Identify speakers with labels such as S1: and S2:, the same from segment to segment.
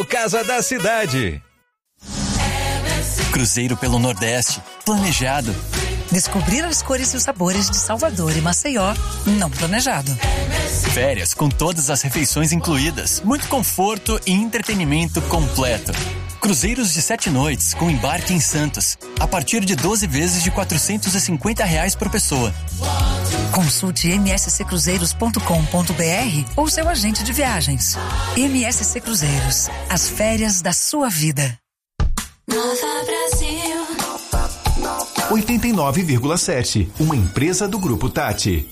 S1: Casa da Cidade.
S2: Cruzeiro pelo Nordeste, planejado.
S3: Descobrir as cores e os sabores de Salvador e Maceió, não planejado.
S2: Férias com todas as refeições incluídas, muito conforto e entretenimento completo. Cruzeiros de 7 noites com embarque em Santos, a partir de 12 vezes de R$ 450 por pessoa.
S3: Consulte msccruzeiros.com.br ou seu agente de viagens. MSC Cruzeiros, as férias da sua vida.
S4: Nova Brasil
S5: 89,7, uma empresa do Grupo Tati.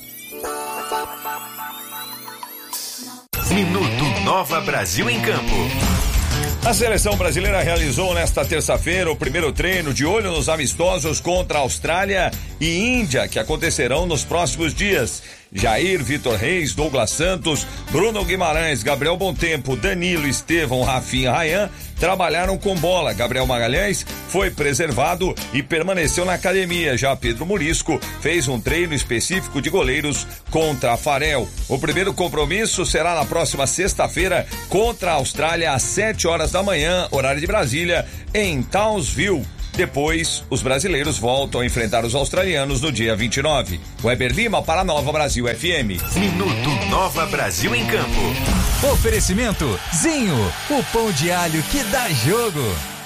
S1: Minuto Nova Brasil em Campo. A seleção brasileira realizou nesta terça-feira o primeiro treino de olho nos amistosos contra Austrália e Índia, que acontecerão nos próximos dias. Jair, Vitor Reis, Douglas Santos, Bruno Guimarães, Gabriel Bontempo, Danilo, Estevão, Rafinha, Rayan trabalharam com bola. Gabriel Magalhães foi preservado e permaneceu na academia. Já Pedro Murisco fez um treino específico de goleiros contra a Farel. O primeiro compromisso será na próxima sexta-feira contra a Austrália às 7h da manhã, horário de Brasília, em Townsville. Depois, os brasileiros voltam a enfrentar os australianos no dia 29. Weber Lima para Nova Brasil FM. Minuto Nova Brasil em Campo.
S6: Oferecimento Zinho, o pão de alho que dá jogo.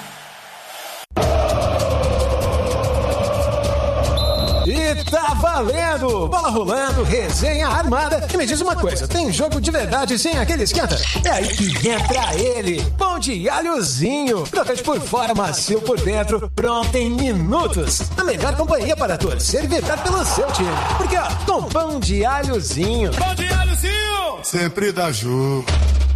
S7: E tá valendo! Bola rolando, resenha armada. E me diz uma coisa, tem jogo de verdade sem aquele esquenta? É aí que entra ele, pão de alhozinho. Crocante por fora, macio por dentro, pronto em minutos. A melhor companhia para torcer e vibrar pelo seu time. Porque ó, com pão de alhozinho.
S8: Pão de alhozinho! Sempre dá jogo.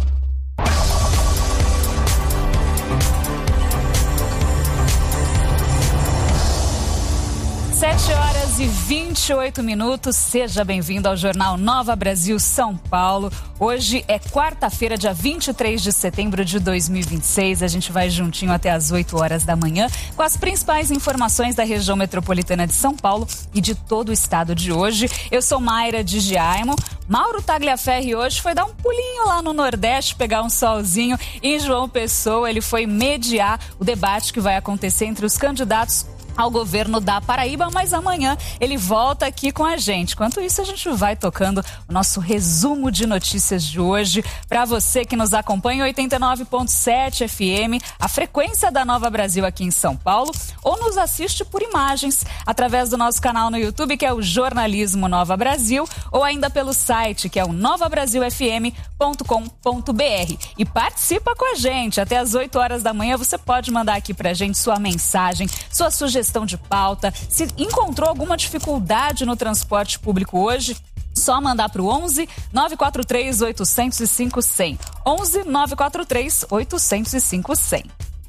S9: 7h28. Seja bem-vindo ao Jornal Nova Brasil São Paulo. Hoje é quarta-feira, dia 23 de setembro de 2026. A gente vai juntinho até às 8h da manhã com as principais informações da região metropolitana de São Paulo e de todo o estado de hoje. Eu sou Mayra de Giaimo. Mauro Tagliaferri hoje foi dar um pulinho lá no Nordeste, pegar um solzinho em João Pessoa. Ele foi mediar o debate que vai acontecer entre os candidatos ao governo da Paraíba, mas amanhã ele volta aqui com a gente. Enquanto isso, a gente vai tocando o nosso resumo de notícias de hoje para você que nos acompanha em 89.7 FM, a frequência da Nova Brasil aqui em São Paulo, ou nos assiste por imagens através do nosso canal no YouTube, que é o Jornalismo Nova Brasil, ou ainda pelo site, que é o novabrasilfm.com.br. E participa com a gente. Até às 8h da manhã você pode mandar aqui pra gente sua mensagem, sua sugestão de pauta. Se encontrou alguma dificuldade no transporte público hoje, só mandar para o 11 943 805 100. 11 943 805 100.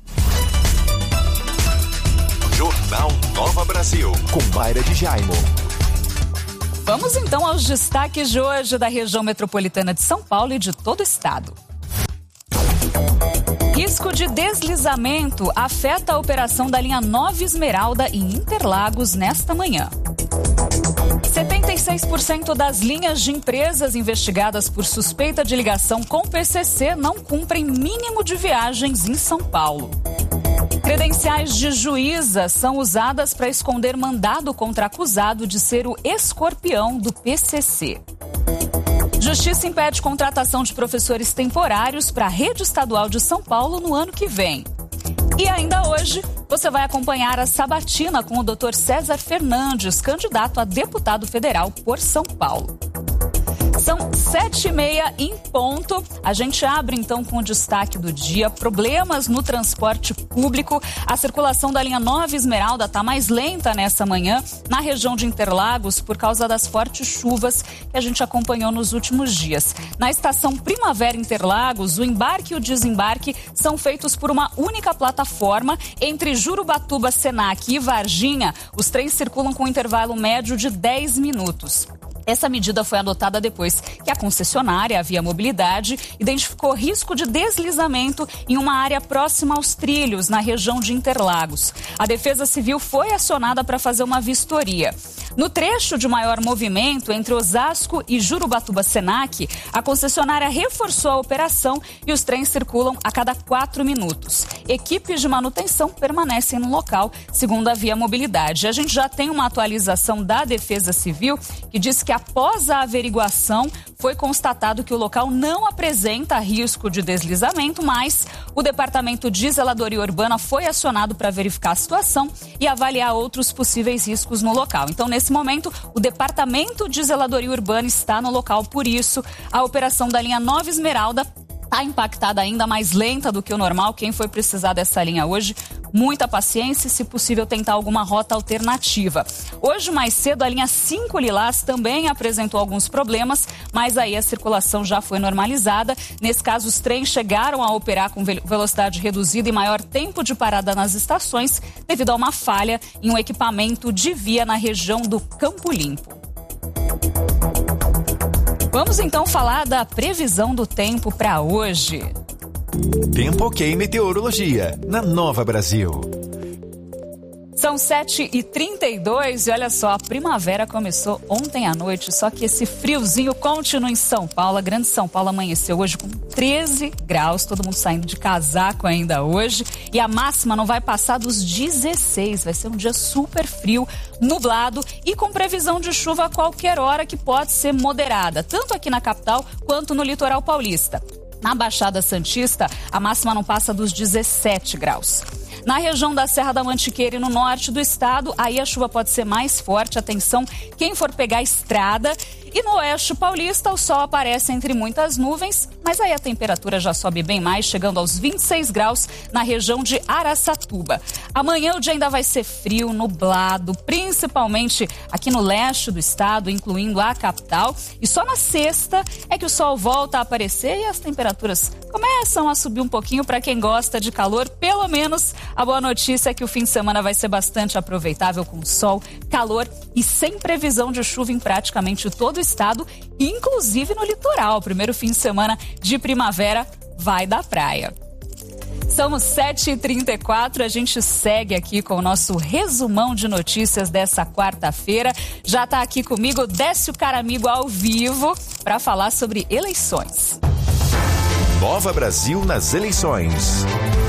S1: Jornal Nova Brasil, com Mayra de Giaimo.
S9: Vamos então aos destaques de hoje da região metropolitana de São Paulo e de todo o estado. Risco de deslizamento afeta a operação da linha Nova Esmeralda em Interlagos nesta manhã. 76% das linhas de empresas investigadas por suspeita de ligação com PCC não cumprem mínimo de viagens em São Paulo. Credenciais de juíza são usadas para esconder mandado contra acusado de ser o escorpião do PCC. Justiça impede contratação de professores temporários para a rede estadual de São Paulo no ano que vem. E ainda hoje, você vai acompanhar a sabatina com o Dr. César Fernandes, candidato a deputado federal por São Paulo. São 7h30 em ponto. A gente abre então com o destaque do dia. Problemas no transporte público. A circulação da linha Nova Esmeralda está mais lenta nessa manhã na região de Interlagos por causa das fortes chuvas que a gente acompanhou nos últimos dias. Na estação Primavera Interlagos, o embarque e o desembarque são feitos por uma única plataforma. Entre Jurubatuba, Senac e Varginha, os trens circulam com um intervalo médio de 10 minutos. Essa medida foi adotada depois que a concessionária, a Via Mobilidade, identificou risco de deslizamento em uma área próxima aos trilhos, na região de Interlagos. A Defesa Civil foi acionada para fazer uma vistoria. No trecho de maior movimento entre Osasco e Jurubatuba-Senac, a concessionária reforçou a operação e os trens circulam a cada 4 minutos. Equipes de manutenção permanecem no local, segundo a Via Mobilidade. A gente já tem uma atualização da Defesa Civil que diz que após a averiguação foi constatado que o local não apresenta risco de deslizamento, mas o Departamento de Zeladoria Urbana foi acionado para verificar a situação e avaliar outros possíveis riscos no local. Então, nesse momento, o Departamento de Zeladoria Urbana está no local, por isso, a operação da linha Nova Esmeralda está impactada, ainda mais lenta do que o normal. Quem foi precisar dessa linha hoje, muita paciência e, se possível, tentar alguma rota alternativa. Hoje, mais cedo, a linha 5 Lilás também apresentou alguns problemas, mas aí a circulação já foi normalizada. Nesse caso, os trens chegaram a operar com velocidade reduzida e maior tempo de parada nas estações, devido a uma falha em um equipamento de via na região do Campo Limpo. Vamos então falar da previsão do tempo para hoje.
S5: Tempo Ok Meteorologia, na Nova Brasil.
S9: São 7h32 e olha só, a primavera começou ontem à noite, só que esse friozinho continua em São Paulo. A grande São Paulo amanheceu hoje com 13 graus, todo mundo saindo de casaco ainda hoje. E a máxima não vai passar dos 16, vai ser um dia super frio, nublado e com previsão de chuva a qualquer hora, que pode ser moderada, tanto aqui na capital quanto no litoral paulista. Na Baixada Santista, a máxima não passa dos 17 graus. Na região da Serra da Mantiqueira e no norte do estado, aí a chuva pode ser mais forte. Atenção, quem for pegar a estrada. E no oeste paulista, o sol aparece entre muitas nuvens, mas aí a temperatura já sobe bem mais, chegando aos 26 graus na região de Araçatuba. Amanhã o dia ainda vai ser frio, nublado, principalmente aqui no leste do estado, incluindo a capital. E só na sexta é que o sol volta a aparecer e as temperaturas começam a subir um pouquinho para quem gosta de calor. Pelo menos a boa notícia é que o fim de semana vai ser bastante aproveitável, com sol, calor e sem previsão de chuva em praticamente todo o estado, inclusive no litoral. Primeiro fim de semana de primavera vai da praia. São 7h34, a gente segue aqui com o nosso resumão de notícias dessa quarta-feira. Já está aqui comigo Décio Caramigo ao vivo para falar sobre eleições.
S5: Nova Brasil nas eleições.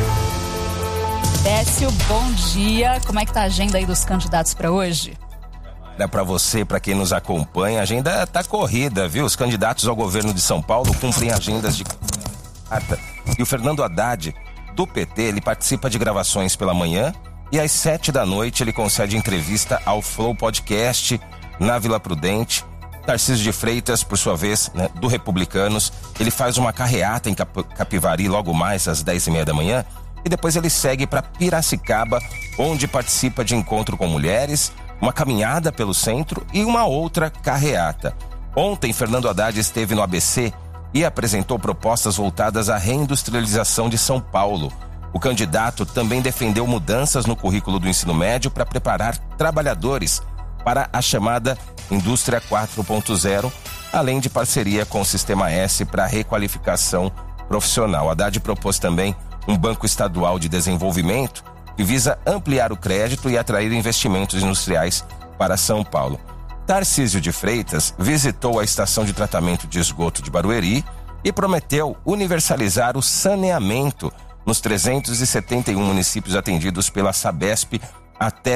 S9: Décio, bom dia. Como é que tá a agenda aí dos candidatos para hoje?
S10: Para você, para quem nos acompanha, a agenda tá corrida, viu? Os candidatos ao governo de São Paulo cumprem agendas de carta. E o Fernando Haddad, do PT, ele participa de gravações pela manhã e às 7 da noite ele concede entrevista ao Flow Podcast na Vila Prudente. Tarcísio de Freitas, por sua vez, né, do Republicanos, ele faz uma carreata em Capivari logo mais às 10h30 da manhã e depois ele segue para Piracicaba, onde participa de encontro com mulheres, uma caminhada pelo centro e uma outra carreata. Ontem, Fernando Haddad esteve no ABC e apresentou propostas voltadas à reindustrialização de São Paulo. O candidato também defendeu mudanças no currículo do ensino médio para preparar trabalhadores para a chamada Indústria 4.0, além de parceria com o Sistema S para requalificação profissional. Haddad propôs também um banco estadual de desenvolvimento que visa ampliar o crédito e atrair investimentos industriais para São Paulo. Tarcísio de Freitas visitou a estação de tratamento de esgoto de Barueri e prometeu universalizar o saneamento nos 371 municípios atendidos pela Sabesp até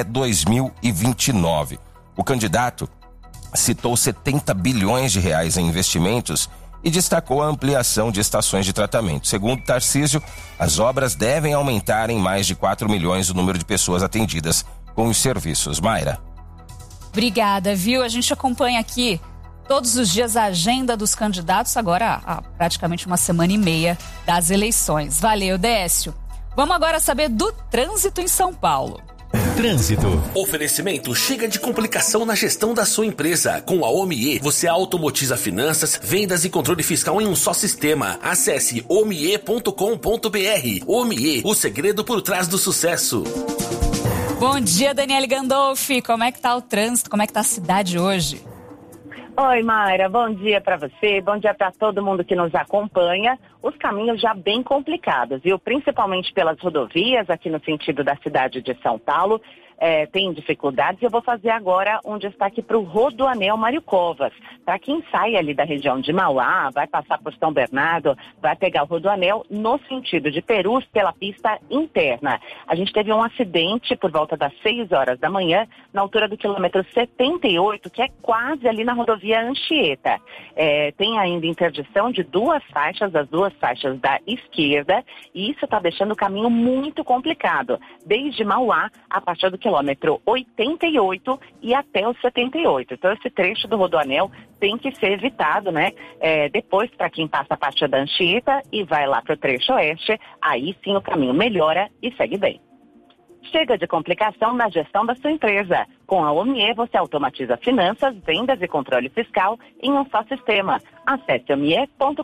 S10: 2029. O candidato citou 70 bilhões de reais em investimentos e destacou a ampliação de estações de tratamento. Segundo Tarcísio, as obras devem aumentar em mais de 4 milhões o número de pessoas atendidas com os serviços. Mayra.
S9: Obrigada, viu? A gente acompanha aqui todos os dias a agenda dos candidatos, agora há praticamente uma semana e meia das eleições. Valeu, Décio. Vamos agora saber do trânsito em São Paulo.
S5: Trânsito.
S11: Oferecimento chega de complicação na gestão da sua empresa. Com a OMIE, você automatiza finanças, vendas e controle fiscal em um só sistema. Acesse omie.com.br. OMIE, o segredo por trás do sucesso.
S9: Bom dia, Daniele Gandolfi. Como é que tá o trânsito? Como é que tá a cidade hoje?
S12: Oi, Mayra, bom dia para você, bom dia para todo mundo que nos acompanha. Os caminhos já bem complicados, viu? Principalmente pelas rodovias aqui no sentido da cidade de São Paulo. Tem dificuldades. Eu vou fazer agora um destaque para o Rodoanel Mário Covas. Para quem sai ali da região de Mauá, vai passar por São Bernardo, vai pegar o Rodoanel no sentido de Perus pela pista interna. A gente teve um acidente por volta das 6 horas da manhã, na altura do quilômetro 78, que é quase ali na rodovia Anchieta. Tem ainda interdição de as duas faixas da esquerda, e isso está deixando o caminho muito complicado, desde Mauá, a partir do quilômetro 88 e até o 78. Então, esse trecho do Rodoanel tem que ser evitado, né? Depois, para quem passa a partir da Anchieta e vai lá para o trecho oeste, aí sim o caminho melhora e segue bem. Chega de complicação na gestão da sua empresa. Com a OMIE, você automatiza finanças, vendas e controle fiscal em um só sistema. Acesse omie.com.br.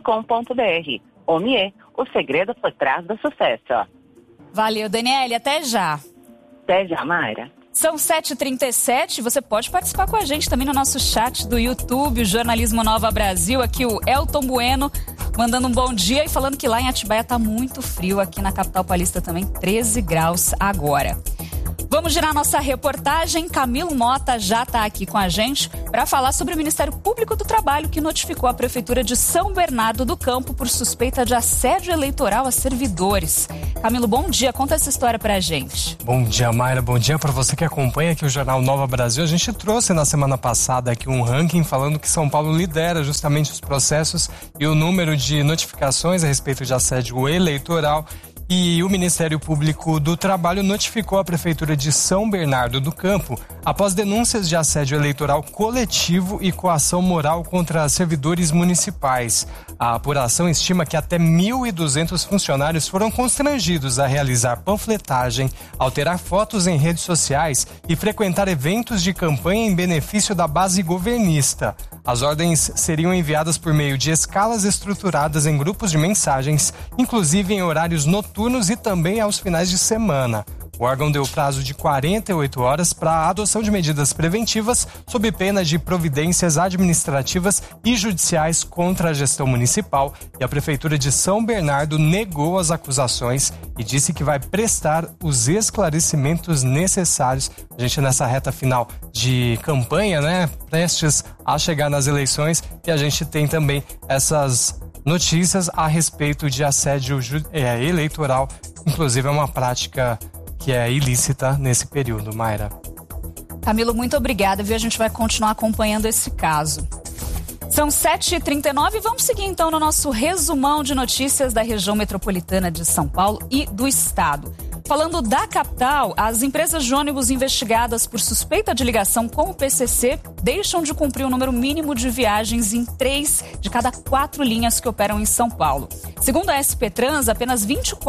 S12: OMIE, o segredo por trás do sucesso.
S9: Valeu, Daniele. Até já.
S12: Até já, Mayra.
S9: São 7h37, você pode participar com a gente também no nosso chat do YouTube, o Jornalismo Nova Brasil. Aqui o Elton Bueno mandando um bom dia e falando que lá em Atibaia tá muito frio, aqui na capital paulista também, 13 graus agora. Vamos girar nossa reportagem. Camilo Mota já está aqui com a gente para falar sobre o Ministério Público do Trabalho, que notificou a Prefeitura de São Bernardo do Campo por suspeita de assédio eleitoral a servidores. Camilo, bom dia. Conta essa história para a gente.
S13: Bom dia, Mayra. Bom dia para você que acompanha aqui o Jornal Nova Brasil. A gente trouxe na semana passada aqui um ranking falando que São Paulo lidera justamente os processos e o número de notificações a respeito de assédio eleitoral. E o Ministério Público do Trabalho notificou a Prefeitura de São Bernardo do Campo após denúncias de assédio eleitoral coletivo e coação moral contra servidores municipais. A apuração estima que até 1.200 funcionários foram constrangidos a realizar panfletagem, alterar fotos em redes sociais e frequentar eventos de campanha em benefício da base governista. As ordens seriam enviadas por meio de escalas estruturadas em grupos de mensagens, inclusive em horários noturnos e também aos finais de semana. O órgão deu prazo de 48 horas para a adoção de medidas preventivas sob pena de providências administrativas e judiciais contra a gestão municipal, e a Prefeitura de São Bernardo negou as acusações e disse que vai prestar os esclarecimentos necessários. A gente nessa reta final de campanha, né, prestes a chegar nas eleições, e a gente tem também essas notícias a respeito de assédio eleitoral, inclusive é uma prática que é ilícita nesse período, Mayra.
S9: Camilo, muito obrigada, viu? A gente vai continuar acompanhando esse caso. São 7h39 e vamos seguir então no nosso resumão de notícias da região metropolitana de São Paulo e do estado. Falando da capital, as empresas de ônibus investigadas por suspeita de ligação com o PCC deixam de cumprir o número mínimo de viagens em 3 de cada 4 linhas que operam em São Paulo. Segundo a SP Trans, apenas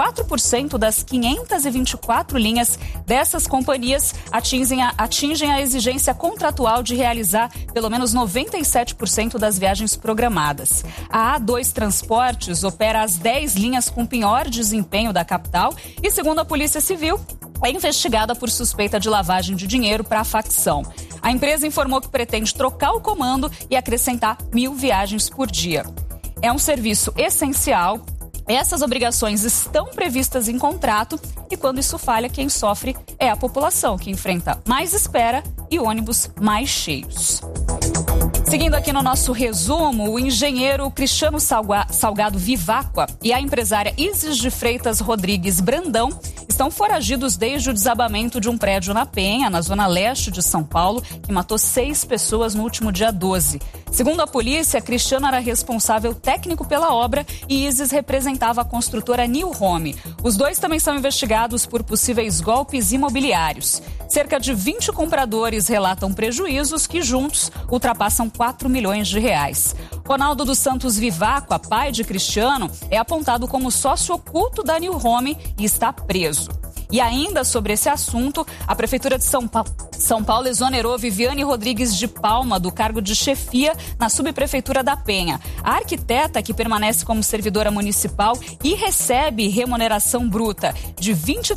S9: 24% das 524 linhas dessas companhias atingem a exigência contratual de realizar pelo menos 97% das viagens programadas. A A2 Transportes opera as 10 linhas com pior desempenho da capital e, segundo a Polícia Civil, é investigada por suspeita de lavagem de dinheiro para a facção. A empresa informou que pretende trocar o comando e acrescentar 1.000 viagens por dia. É um serviço essencial. Essas obrigações estão previstas em contrato e quando isso falha, quem sofre é a população, que enfrenta mais espera e ônibus mais cheios. Seguindo aqui no nosso resumo, o engenheiro Cristiano Salgado Viváqua e a empresária Isis de Freitas Rodrigues Brandão estão foragidos desde o desabamento de um prédio na Penha, na zona leste de São Paulo, que matou 6 pessoas no último dia 12. Segundo a polícia, Cristiano era responsável técnico pela obra e Isis representava a construtora New Home. Os dois também são investigados por possíveis golpes imobiliários. Cerca de 20 compradores relatam prejuízos que juntos ultrapassam 4 milhões de reais. Ronaldo dos Santos Viváqua, pai de Cristiano, é apontado como sócio oculto da New Home e está preso. E ainda sobre esse assunto, a Prefeitura de São São Paulo exonerou Viviane Rodrigues de Palma do cargo de chefia na subprefeitura da Penha. A arquiteta, que permanece como servidora municipal e recebe remuneração bruta de R$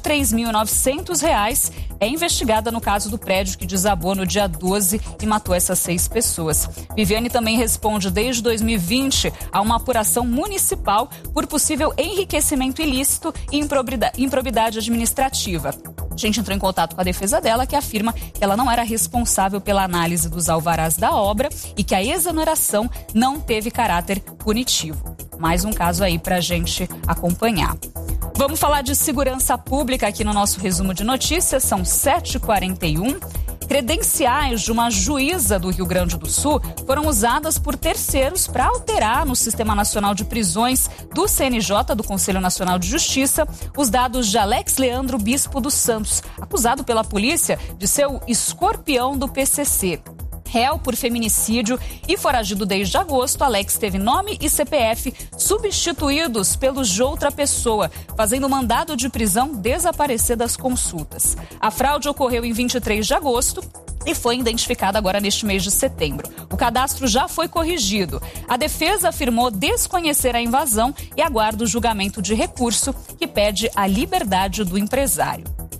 S9: 23.900, é investigada no caso do prédio que desabou no dia 12 e matou essas 6 pessoas. Viviane também responde desde 2020 a uma apuração municipal por possível enriquecimento ilícito e improbidade administrativa. A gente entrou em contato com a defesa dela, que afirma que ela não era responsável pela análise dos alvarás da obra e que a exoneração não teve caráter punitivo. Mais um caso aí pra gente acompanhar. Vamos falar de segurança pública aqui no nosso resumo de notícias, são 7h41. Credenciais de uma juíza do Rio Grande do Sul foram usadas por terceiros para alterar no Sistema Nacional de Prisões do CNJ, do Conselho Nacional de Justiça, os dados de Alex Leandro Bispo dos Santos, acusado pela polícia de ser o escorpião do PCC. Réu por feminicídio e foragido desde agosto, Alex teve nome e CPF substituídos pelos de outra pessoa, fazendo o mandado de prisão desaparecer das consultas. A fraude ocorreu em 23 de agosto e foi identificada agora neste mês de setembro. O cadastro já foi corrigido. A defesa afirmou desconhecer a invasão e aguarda o julgamento de recurso que pede a liberdade do empresário.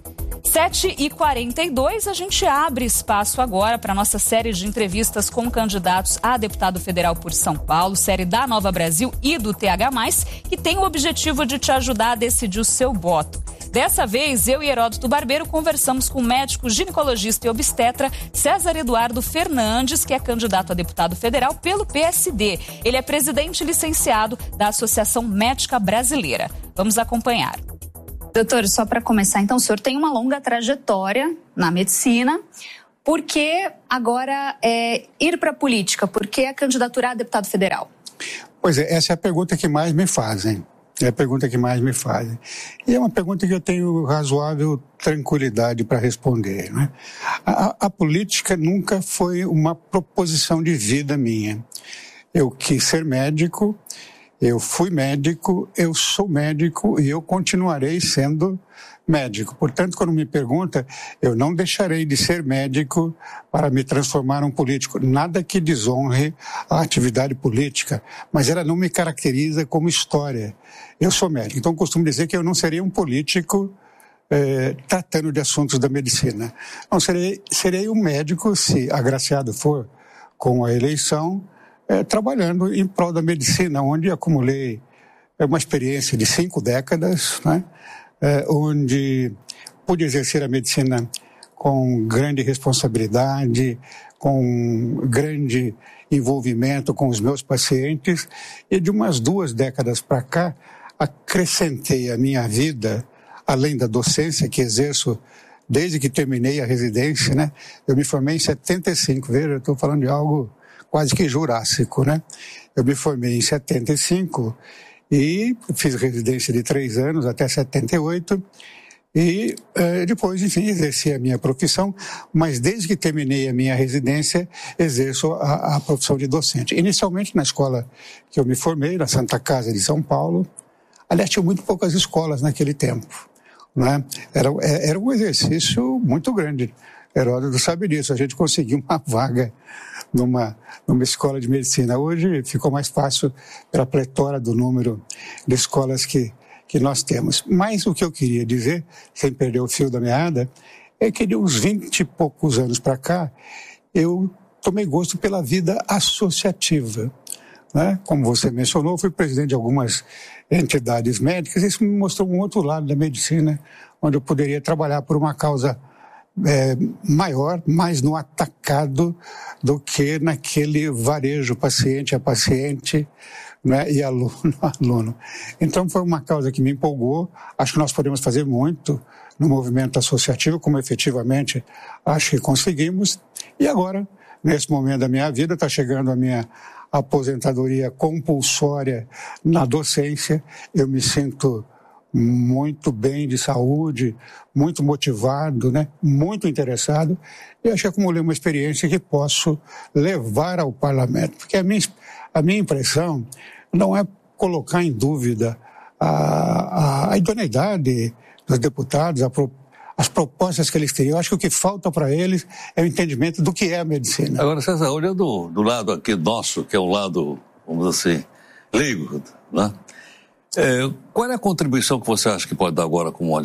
S9: 7h42, a gente abre espaço agora para a nossa série de entrevistas com candidatos a deputado federal por São Paulo, série da Nova Brasil e do TH+, que tem o objetivo de te ajudar a decidir o seu voto. Dessa vez, eu e Heródoto Barbeiro conversamos com o médico ginecologista e obstetra César Eduardo Fernandes, que é candidato a deputado federal pelo PSD. Ele é presidente licenciado da Associação Médica Brasileira. Vamos acompanhar.
S14: Doutor, só para começar, então, o senhor tem uma longa trajetória na medicina. Por que agora ir para a política? Por que a candidatura a deputado federal?
S15: Pois é, essa é a pergunta que mais me fazem. É a pergunta que mais me fazem. E é uma pergunta que eu tenho razoável tranquilidade para responder, né? A política nunca foi uma proposição de vida minha. Eu quis ser médico. Eu fui médico, eu sou médico e eu continuarei sendo médico. Portanto, quando me pergunta, eu não deixarei de ser médico para me transformar num político. Nada que desonre a atividade política, mas ela não me caracteriza como história. Eu sou médico, então costumo dizer que eu não seria um político tratando de assuntos da medicina. Não, serei um médico, se agraciado for com a eleição, trabalhando em prol da medicina, onde acumulei uma experiência de 5 décadas, né? Onde pude exercer a medicina com grande responsabilidade, com grande envolvimento com os meus pacientes, e de umas 2 décadas para cá, acrescentei à minha vida, além da docência que exerço desde que terminei a residência, né? Eu me formei em 75, veja, eu estou falando de algo quase que jurássico, né? Eu me formei em 75 e fiz residência de 3 anos até 78 e depois, enfim, exerci a minha profissão, mas desde que terminei a minha residência, exerço a profissão de docente. Inicialmente na escola que eu me formei, na Santa Casa de São Paulo. Aliás, tinha muito poucas escolas naquele tempo, né? Era um exercício muito grande. Heródoto sabe disso, a gente conseguiu uma vaga numa escola de medicina. Hoje ficou mais fácil pela pletora do número de escolas que nós temos. Mas o que eu queria dizer, sem perder o fio da meada, é que de uns 20 e poucos anos para cá, eu tomei gosto pela vida associativa, né? Como você mencionou, eu fui presidente de algumas entidades médicas, e isso me mostrou um outro lado da medicina, onde eu poderia trabalhar por uma causa maior, mais no atacado do que naquele varejo paciente a paciente, né, e aluno a aluno. Então foi uma causa que me empolgou. Acho que nós podemos fazer muito no movimento associativo, como efetivamente acho que conseguimos. E agora, nesse momento da minha vida, está chegando a minha aposentadoria compulsória na docência. Eu me sinto muito bem de saúde, muito motivado, né? Muito interessado, e acho que acumulei uma experiência que posso levar ao parlamento, porque a minha impressão não é colocar em dúvida a idoneidade dos deputados, as propostas que eles teriam. Eu acho que o que falta para eles é o entendimento do que é a medicina.
S16: Agora, César, olhando do lado aqui nosso, que é um lado, vamos dizer assim, leigo, né? Qual é a contribuição que você acha que pode dar agora como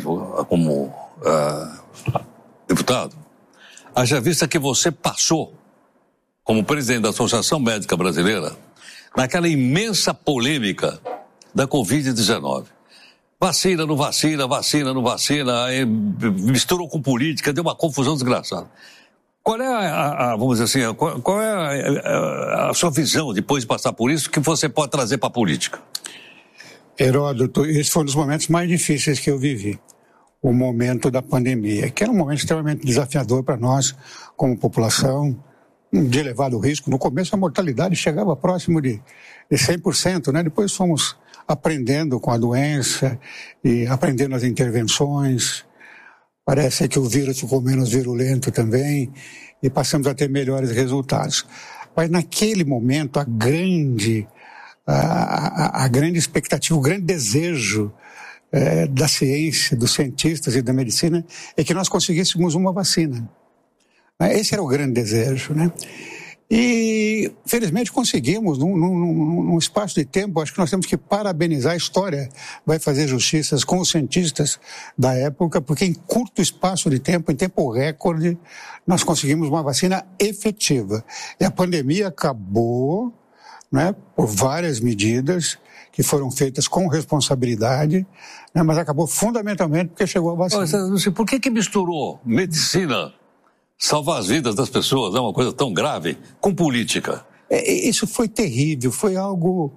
S16: deputado? Haja vista que você passou, como presidente da Associação Médica Brasileira, naquela imensa polêmica da Covid-19. Vacina, não vacina, vacina, não vacina, aí misturou com política, deu uma confusão desgraçada. Qual é vamos dizer assim, qual é a sua visão, depois de passar por isso, que você pode trazer para a política?
S15: Heródoto, esse foi um dos momentos mais difíceis que eu vivi. O momento da pandemia, que era um momento extremamente desafiador para nós, como população, de elevado risco. No começo a mortalidade chegava próximo de 100%, né? Depois fomos aprendendo com a doença e aprendendo as intervenções. Parece que o vírus ficou menos virulento também e passamos a ter melhores resultados. Mas naquele momento a grande expectativa, o grande desejo da ciência, dos cientistas e da medicina é que nós conseguíssemos uma vacina. Esse era o grande desejo, né? E, felizmente, conseguimos, num espaço de tempo. Acho que nós temos que parabenizar a história, vai fazer justiças com os cientistas da época, porque em curto espaço de tempo, em tempo recorde, nós conseguimos uma vacina efetiva. E a pandemia acabou, né, por várias medidas que foram feitas com responsabilidade, né, mas acabou fundamentalmente porque chegou a vacina.
S16: Por que misturou medicina, salvar as vidas das pessoas, é uma coisa tão grave, com política?
S15: Isso foi terrível, foi algo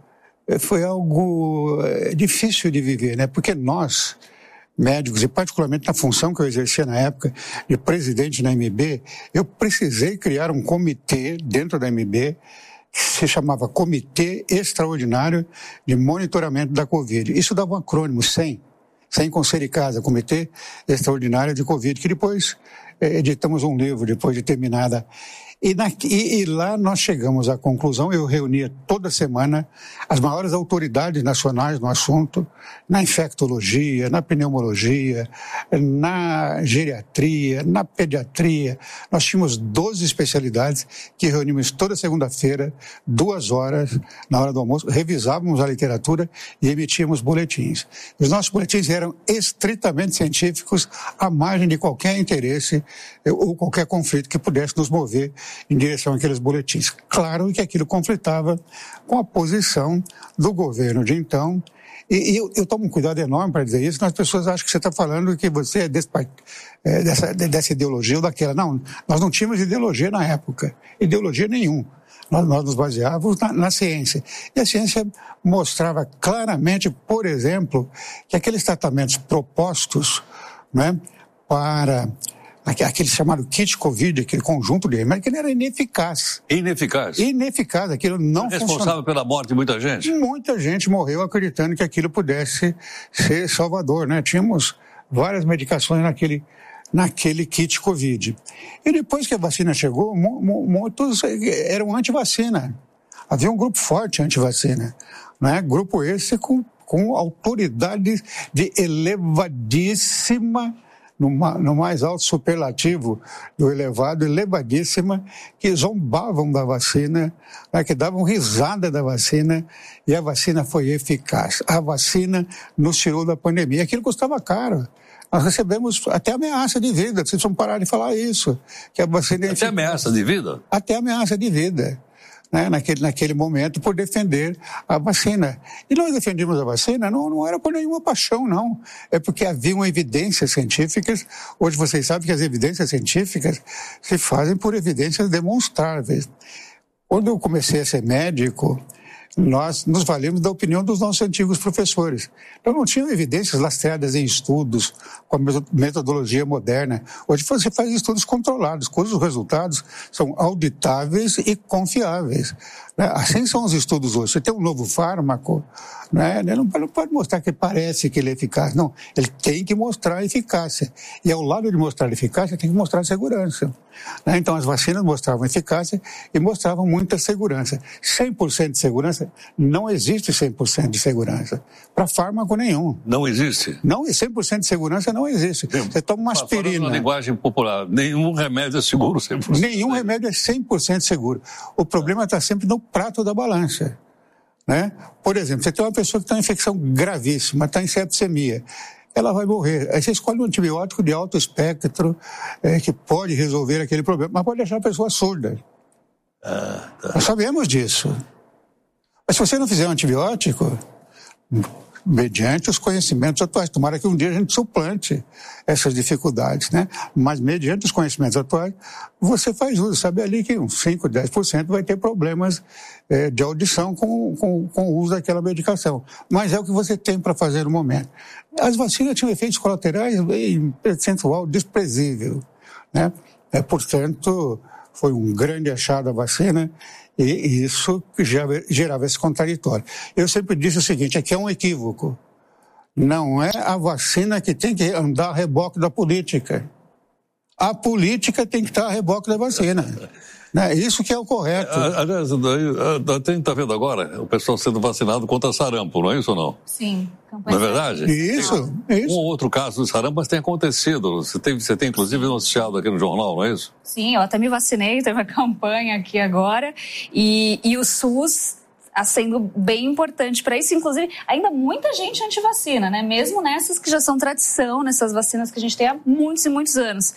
S15: difícil de viver, né? Porque nós, médicos, e particularmente na função que eu exercia na época de presidente da MB, eu precisei criar um comitê dentro da MB que se chamava Comitê Extraordinário de Monitoramento da Covid. Isso dava um acrônimo, sem conselho de casa, Comitê Extraordinário de Covid, que depois editamos um livro, depois de terminada. E lá nós chegamos à conclusão, eu reunia toda semana as maiores autoridades nacionais no assunto, na infectologia, na pneumologia, na geriatria, na pediatria. Nós tínhamos 12 especialidades que reunimos toda segunda-feira, 2 horas, na hora do almoço, revisávamos a literatura e emitíamos boletins. Os nossos boletins eram estritamente científicos, à margem de qualquer interesse ou qualquer conflito que pudesse nos mover em direção àqueles boletins. Claro que aquilo conflitava com a posição do governo de então, e eu tomo um cuidado enorme para dizer isso, as pessoas acham que você está falando que você é dessa ideologia ou daquela. Não, nós não tínhamos ideologia na época, ideologia nenhuma. Nós nos baseávamos na ciência. E a ciência mostrava claramente, por exemplo, que aqueles tratamentos propostos, né, para aquele chamado kit Covid, aquele conjunto de remédios, que ele era ineficaz. Ineficaz, aquilo não funcionava.
S16: Responsável pela morte de muita gente?
S15: Muita gente morreu acreditando que aquilo pudesse ser salvador, né? Tínhamos várias medicações naquele kit Covid. E depois que a vacina chegou, muitos eram anti-vacina. Havia um grupo forte anti-vacina, né? Grupo esse com autoridade de elevadíssima, no mais alto superlativo do elevado, elevadíssima, que zombavam da vacina, né, que davam risada da vacina, e a vacina foi eficaz. A vacina nos tirou da pandemia. Aquilo custava caro. Nós recebemos até ameaça de vida. Vocês vão parar de falar isso. Que a vacina
S16: até ameaça de vida?
S15: Até ameaça de vida. Né, naquele momento, por defender a vacina. E nós defendíamos a vacina, não era por nenhuma paixão, não. É porque haviam evidências científicas. Hoje vocês sabem que as evidências científicas se fazem por evidências demonstráveis. Quando eu comecei a ser médico, nós nos valemos da opinião dos nossos antigos professores. Então não tinham evidências lastreadas em estudos com a metodologia moderna. Hoje você faz estudos controlados, cujos resultados são auditáveis e confiáveis. Assim são os estudos hoje. Você tem um novo fármaco, né? Ele não pode mostrar que parece que ele é eficaz. Não, ele tem que mostrar a eficácia. E ao lado de mostrar a eficácia, tem que mostrar a segurança. Né? Então, as vacinas mostravam eficácia e mostravam muita segurança. 100% de segurança, não existe 100% de segurança para fármaco nenhum.
S16: Não existe?
S15: Não, 100% de segurança não existe. Você toma uma aspirina.
S16: Falando na linguagem popular, nenhum remédio é seguro 100%.
S15: Nenhum remédio é 100% seguro. O problema está sempre no prato da balança. Né? Por exemplo, você tem uma pessoa que tem uma infecção gravíssima, está em septicemia. Ela vai morrer. Aí você escolhe um antibiótico de alto espectro que pode resolver aquele problema, mas pode deixar a pessoa surda. Nós sabemos disso. Mas se você não fizer um antibiótico, mediante os conhecimentos atuais, tomara que um dia a gente suplante essas dificuldades, né? Mas mediante os conhecimentos atuais, você faz uso. Sabe ali que uns 5, 10% vai ter problemas de audição com o uso daquela medicação. Mas é o que você tem para fazer no momento. As vacinas tinham efeitos colaterais em percentual desprezível, né? Portanto, foi um grande achado a vacina e isso já gerava esse contraditório. Eu sempre disse o seguinte, aqui é um equívoco. Não é a vacina que tem que andar a reboque da política. A política tem que estar a reboque da vacina. Isso que é o correto.
S16: Aliás, a gente está vendo agora o pessoal sendo vacinado contra sarampo, não é isso ou não?
S14: Sim.
S16: Não é verdade?
S15: Isso.
S16: Um ou outro caso de sarampo, mas tem acontecido. Você tem inclusive noticiado aqui no jornal, não é isso?
S14: Sim, eu até me vacinei, teve uma campanha aqui agora. E o SUS está sendo bem importante para isso. Inclusive, ainda muita gente antivacina, né? Mesmo nessas que já são tradição, nessas vacinas que a gente tem há muitos e muitos anos.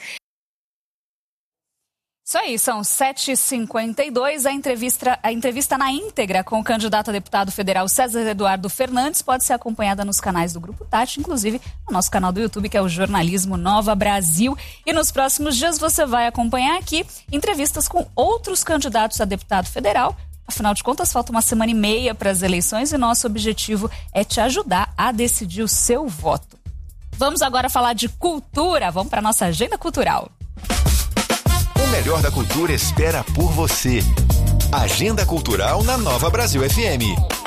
S9: Isso aí, são 7h52. A entrevista na íntegra com o candidato a deputado federal César Eduardo Fernandes pode ser acompanhada nos canais do Grupo Tati, inclusive no nosso canal do YouTube, que é o Jornalismo Nova Brasil. E nos próximos dias você vai acompanhar aqui entrevistas com outros candidatos a deputado federal. Afinal de contas, falta uma semana e meia para as eleições e nosso objetivo é te ajudar a decidir o seu voto. Vamos agora falar de cultura. Vamos para a nossa agenda cultural.
S5: O melhor da cultura espera por você. Agenda Cultural na Nova Brasil FM.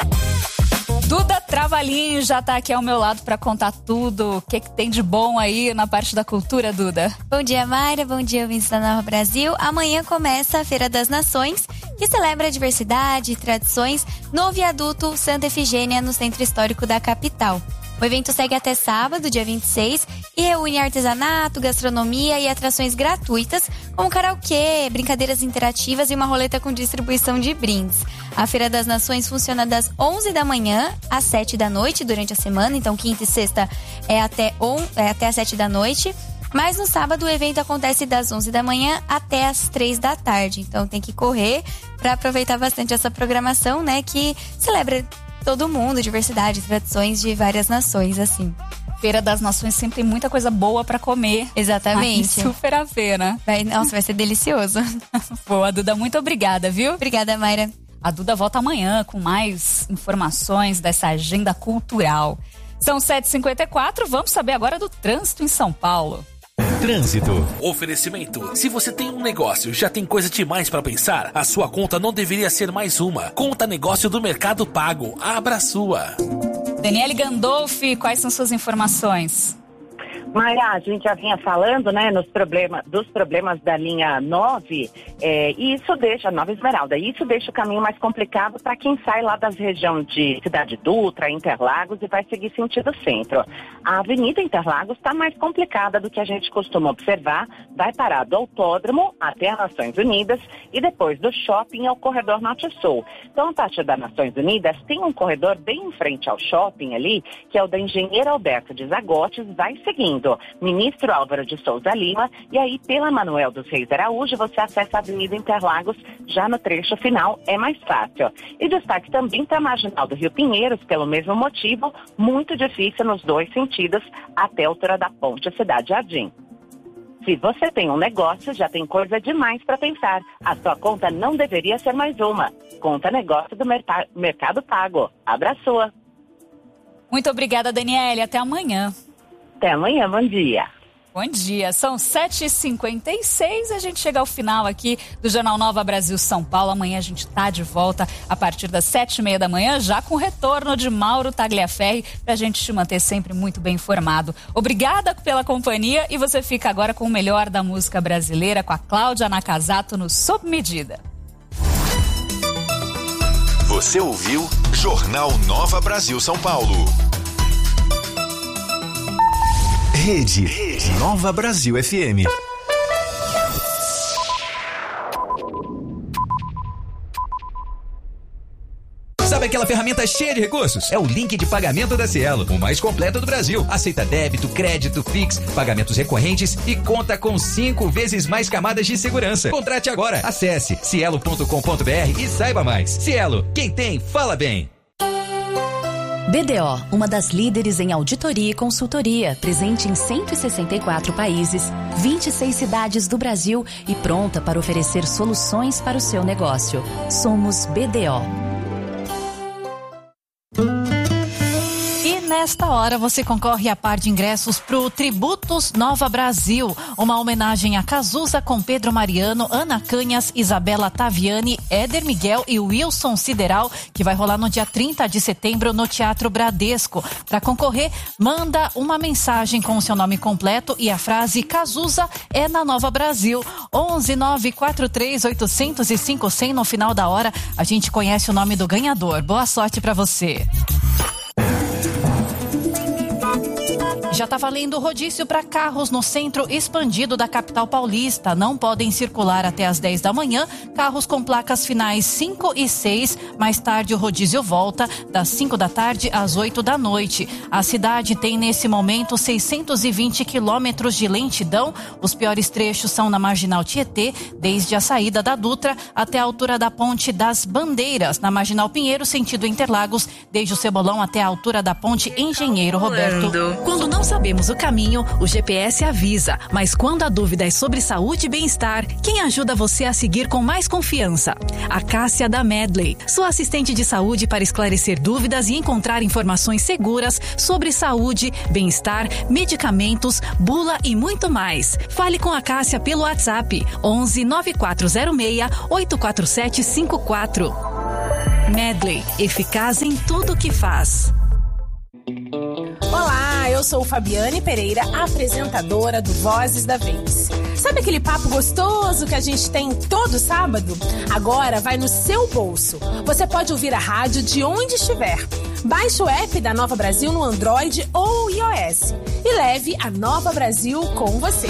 S9: Duda Travalim já está aqui ao meu lado para contar tudo. O que tem de bom aí na parte da cultura, Duda?
S17: Bom dia, Mayra. Bom dia, ouvintes da Nova Brasil. Amanhã começa a Feira das Nações, que celebra a diversidade e tradições no viaduto Santa Efigênia, no centro histórico da capital. O evento segue até sábado, dia 26, e reúne artesanato, gastronomia e atrações gratuitas, como karaokê, brincadeiras interativas e uma roleta com distribuição de brindes. A Feira das Nações funciona das 11 da manhã às 7 da noite durante a semana, então quinta e sexta é até às 7 da noite. Mas no sábado o evento acontece das 11 da manhã até às 3 da tarde. Então tem que correr para aproveitar bastante essa programação, né, que celebra todo mundo, diversidade, tradições de várias nações, assim.
S9: Feira das Nações sempre tem muita coisa boa pra comer.
S17: Exatamente.
S9: Super a ver, né?
S17: Vai ser delicioso.
S9: Boa, Duda, muito obrigada, viu?
S17: Obrigada, Mayra.
S9: A Duda volta amanhã com mais informações dessa agenda cultural. São 7h54, vamos saber agora do trânsito em São Paulo.
S11: Trânsito. Oferecimento. Se você tem um negócio, já tem coisa demais para pensar, a sua conta não deveria ser mais uma. Conta negócio do Mercado Pago. Abra a sua.
S9: Daniele Gandolfi, quais são suas informações?
S12: Mayra, a gente já vinha falando, né, dos problemas da linha 9, e isso deixa, Nova Esmeralda, isso deixa o caminho mais complicado para quem sai lá das regiões de Cidade Dutra, Interlagos e vai seguir sentido centro. A Avenida Interlagos está mais complicada do que a gente costuma observar, vai parar do Autódromo até as Nações Unidas e depois do shopping ao corredor Norte-Sul. Então, a partir das Nações Unidas, tem um corredor bem em frente ao shopping ali, que é o da Engenheiro Alberto de Zagotes, vai seguindo Ministro Álvaro de Souza Lima, e aí pela Manuel dos Reis Araújo você acessa a Avenida Interlagos, já no trecho final é mais fácil. E destaque também para a Marginal do Rio Pinheiros, pelo mesmo motivo, muito difícil nos dois sentidos, até a altura da Ponte Cidade Jardim. Se você tem um negócio, já tem coisa demais para pensar. A sua conta não deveria ser mais uma. Conta negócio do Mercado Pago. Abra a sua.
S9: Muito obrigada, Daniele. Até amanhã.
S12: Até amanhã, bom dia.
S9: Bom dia, são 7h56, a gente chega ao final aqui do Jornal Nova Brasil São Paulo. Amanhã a gente tá de volta a partir das 7h30 da manhã, já com o retorno de Mauro Tagliaferri, pra gente te manter sempre muito bem informado. Obrigada pela companhia e você fica agora com o melhor da música brasileira com a Cláudia Nakazato no Sob Medida.
S5: Você ouviu Jornal Nova Brasil São Paulo. Rede Nova Brasil FM.
S6: Sabe aquela ferramenta cheia de recursos? É o link de pagamento da Cielo, o mais completo do Brasil. Aceita débito, crédito, Pix, pagamentos recorrentes e conta com 5 vezes mais camadas de segurança. Contrate agora. Acesse cielo.com.br e saiba mais. Cielo, quem tem, fala bem.
S18: BDO, uma das líderes em auditoria e consultoria, presente em 164 países, 26 cidades do Brasil e pronta para oferecer soluções para o seu negócio. Somos BDO.
S19: Nesta hora você concorre a par de ingressos pro Tributos Nova Brasil, uma homenagem a Cazuza com Pedro Mariano, Ana Canhas, Isabela Taviani, Éder Miguel e Wilson Sideral, que vai rolar no dia 30 de setembro no Teatro Bradesco. Para concorrer, manda uma mensagem com o seu nome completo e a frase Cazuza é na Nova Brasil. 11 943 805 100. No final da hora a gente conhece o nome do ganhador. Boa sorte para você. Já está valendo rodízio para carros no centro expandido da capital paulista. Não podem circular até às 10 da manhã carros com placas finais 5 e 6. Mais tarde o rodízio volta das 5 da tarde às 8 da noite. A cidade tem nesse momento 620 quilômetros de lentidão. Os piores trechos são na Marginal Tietê, desde a saída da Dutra até a altura da Ponte das Bandeiras. Na Marginal Pinheiro, sentido Interlagos, desde o Cebolão até a altura da Ponte Engenheiro Roberto.
S20: Quando não sabemos o caminho, o GPS avisa. Mas quando a dúvida é sobre saúde e bem-estar, quem ajuda você a seguir com mais confiança? A Cássia da Medley, sua assistente de saúde para esclarecer dúvidas e encontrar informações seguras sobre saúde, bem-estar, medicamentos, bula e muito mais. Fale com a Cássia pelo WhatsApp 11 9406 84754. Medley, eficaz em tudo que faz.
S21: Olá, eu sou Fabiane Pereira, apresentadora do Vozes da Vez. Sabe aquele papo gostoso que a gente tem todo sábado? Agora vai no seu bolso. Você pode ouvir a rádio de onde estiver. Baixe o app da Nova Brasil no Android ou iOS e leve a Nova Brasil com você.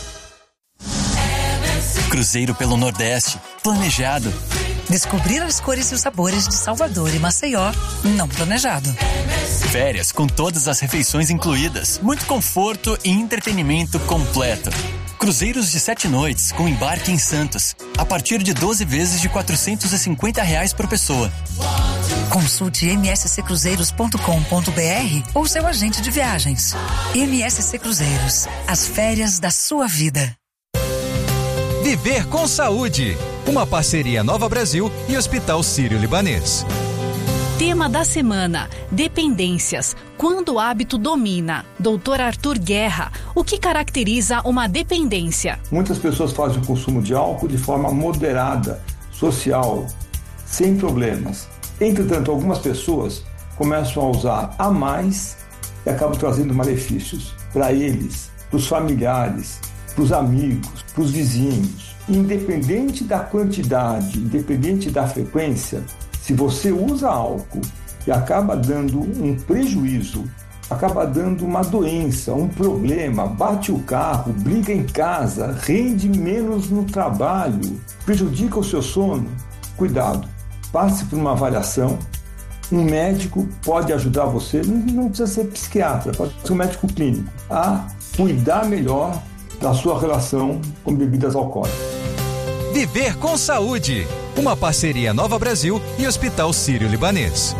S2: Cruzeiro pelo Nordeste, planejado.
S3: Descobrir as cores e os sabores de Salvador e Maceió, não planejado.
S2: Férias com todas as refeições incluídas, muito conforto e entretenimento completo. Cruzeiros de 7 noites com embarque em Santos, a partir de 12 vezes de R$450 por pessoa.
S3: Consulte msccruzeiros.com.br ou seu agente de viagens. MSC Cruzeiros, as férias da sua vida.
S6: Viver com Saúde, uma parceria Nova Brasil e Hospital Sírio-Libanês.
S20: Tema da semana: dependências. Quando o hábito domina. Dr. Arthur Guerra, o que caracteriza uma dependência?
S22: Muitas pessoas fazem o consumo de álcool de forma moderada, social, sem problemas. Entretanto, algumas pessoas começam a usar a mais e acabam trazendo malefícios para eles, para os familiares, para os amigos, para os vizinhos. Independente da quantidade, independente da frequência, se você usa álcool e acaba dando um prejuízo, acaba dando uma doença, um problema, bate o carro, briga em casa, rende menos no trabalho, prejudica o seu sono, cuidado, passe por uma avaliação. Um médico pode ajudar você, não precisa ser psiquiatra, pode ser um médico clínico, a cuidar melhor da sua relação com bebidas alcoólicas.
S6: Viver com Saúde, uma parceria Nova Brasil e Hospital Sírio-Libanês.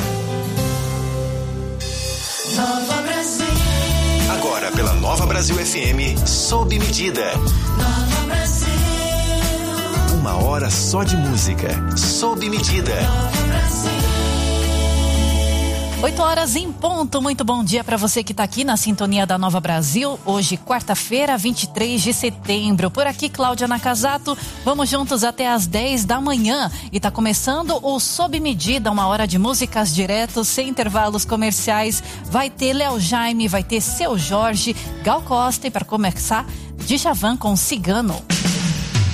S5: Nova Brasil. Agora pela Nova Brasil FM, sob medida. Nova Brasil. 1 hora só de música, sob medida. Nova Brasil.
S19: 8 horas em ponto, muito bom dia para você que está aqui na sintonia da Nova Brasil. Hoje, quarta-feira, 23 de setembro. Por aqui, Cláudia Nakazato, vamos juntos até às 10 da manhã. E está começando o Sob Medida, uma hora de músicas direto, sem intervalos comerciais. Vai ter Léo Jaime, vai ter Seu Jorge, Gal Costa e para começar, Djavan com Cigano.